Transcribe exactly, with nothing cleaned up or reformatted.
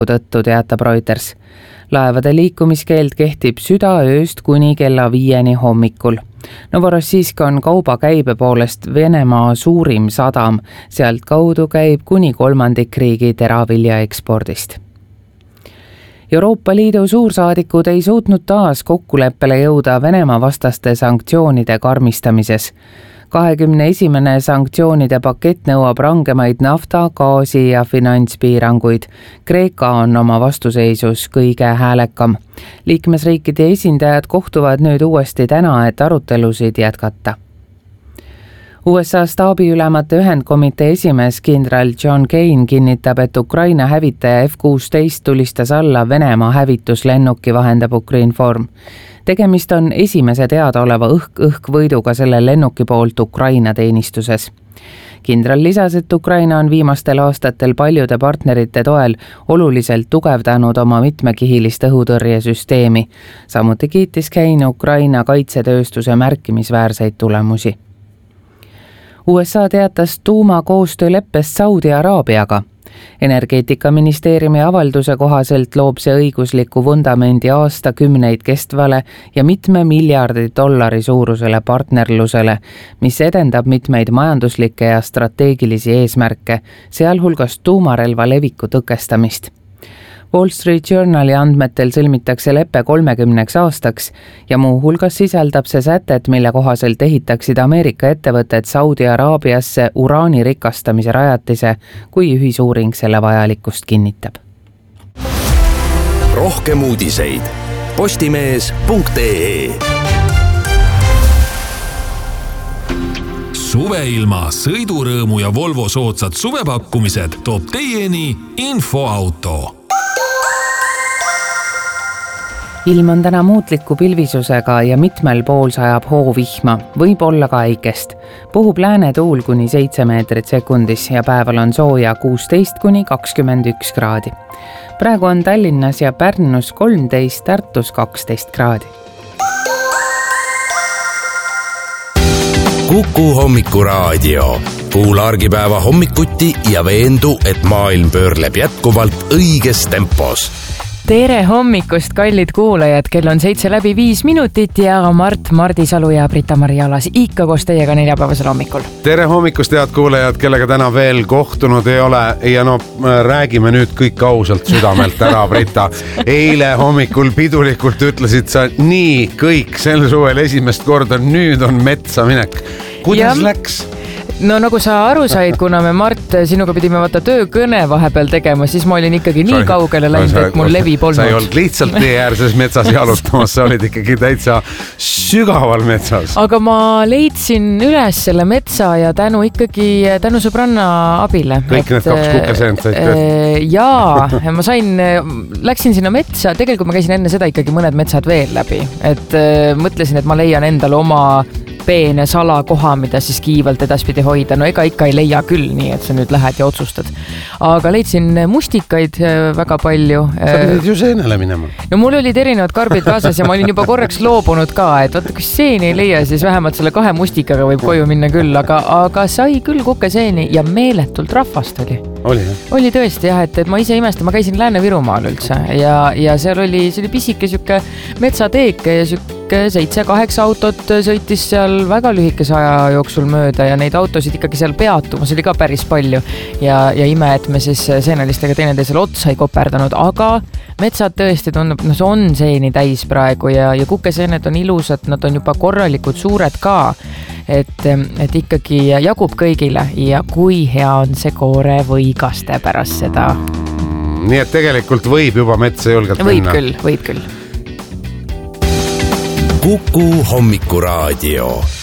tõttu, teatab Reuters. Laevade liikumiskeeld kehtib südaööst kuni kella viieni hommikul. Novorossijsk on kaubakäibe poolest Venemaa suurim sadam, sealt kaudu käib kuni kolmandik riigi teravilja ekspordist. Euroopa Liidu suursaadikud ei suutnud taas kokkuleppele jõuda Venemaa vastaste sanktsioonide karmistamises. kahekümne esimene sanktsioonide pakett nõuab rangemaid nafta, gaasi ja finantspiiranguid. Kreeka on oma vastuseisus kõige häälekam. Liikmesriikide esindajad kohtuvad nüüd uuesti täna, et arutelusid jätkata. U S A staabiülemate ühendkomitee esimees kindral John Kane kinnitab, et Ukraina hävitaja F kuusteist tulistas alla Venemaa hävituslennuki, vahendab Ukrinform. Tegemist on esimese teadaoleva õhk-õhk-võiduga selle lennuki poolt Ukraina teenistuses. Kindral lisas, et Ukraina on viimastel aastatel paljude partnerite toel oluliselt tugevdanud oma mitmekihilist õhutõrjesüsteemi. Samuti kiitis Kane Ukraina kaitsetööstuse märkimisväärseid tulemusi. U S A teatas tuumakoostööleppest Saudi Araabiaga. Energeetikaministeeriumi avalduse kohaselt loob see õigusliku vundamendi aastakümneid kestvale ja mitme miljardi dollari suurusele partnerlusele, mis edendab mitmeid majanduslikke ja strateegilisi eesmärke, sealhulgas tuumarelva leviku tõkestamist. Wall Street Journali andmetel sõlmitakse leppe kolmekümneks aastaks ja muu hulgas sisaldab see sätet, mille kohaselt ehitaksid Ameerika ettevõtted Saudi Araabiasse uraani rikastamise rajatise, kui ühisuuring selle vajalikkust kinnitab. Rohkem uudiseid postimees punkt ee. Suveilma, sõidurõõmu ja Volvo soodsad suvepakkumised toob teieni Infoauto. Ilm on täna muutliku pilvisusega ja mitmel pool sajab hoovihma, võib olla ka äikest. Puhub lääne tuul kuni seitse meetrit sekundis ja päeval on sooja kuusteist kuni kakskümmend üks kraadi. Praegu on Tallinnas ja Pärnus kolmteist, Tartus kaksteist kraadi. Kuku hommikuraadio. Kuula argipäeva hommikuti ja veendu, et maailm pöörleb jätkuvalt õiges tempos. Tere hommikust, kallid kuulajad, kell on seitse läbi viis minutit ja Mart Mardisalu ja Britta-Mari Alas ikka koos teiega neljapäevasel hommikul. Tere hommikust, head kuulajad, kellega täna veel kohtunud ei ole ja no räägime nüüd kõik ausalt südamelt ära, Britta. Eile hommikul pidulikult ütlesid sa nii kõik sel suvel esimest korda, nüüd on metsa minek. Kuidas ja läks? No nagu sa aru said, kuna me Mart sinuga pidime vaata töökõne vahepeal tegema, siis ma olin ikkagi nii kaugele läinud, et mul levi polnud. Sa ei olnud lihtsalt tee äärses metsas jalutamas, sa olid ikkagi täitsa sügaval metsas. Aga ma leidsin üles selle metsa ja tänu ikkagi, tänu sõbranna abile. Kõik need kaks kukeseent said tööd? Jaa, ma sain, läksin sinna metsa, tegelikult ma käisin enne seda ikkagi mõned metsad veel läbi. Et mõtlesin, et ma leian endale oma peene salakoha, mida siis kiivalt edaspidi hoida. No ega ikka ei leia küll nii, et sa nüüd lähed ja otsustad. Aga leidsin mustikaid väga palju. Sa pidid ju seenele minema. No mul olid erinevad karbid kaasas ja ma olin juba korraks loobunud ka, et vaata, kui seeni ei leia, siis vähemalt selle kahe mustikaga võib koju minna küll, aga, aga sai küll kukeseeni ja meeletult rahvast oli. Oli, jah? Oli tõesti, jah, et, et ma ise imestan, ma käisin Lääne-Virumaal üldse ja, ja seal oli, see oli pisike süke metsateeke ja süke seitse-kaheksa autot sõitis seal väga lühikese aja jooksul mööda ja neid autosid ikkagi seal peatumas oli ka päris palju ja, ja ime, et me siis seenelistega teineteisele otsa ei koperdanud, aga metsad tõesti tundub, no see on seeni täis praegu ja, ja kukeseened on ilusad, nad on juba korralikud suured ka, et, et ikkagi jagub kõigile ja kui hea on see koore võigaste pärast seda. Nii et tegelikult võib juba metsa julgelt võib minna. Küll, võib küll. Kuku hommikuraadio.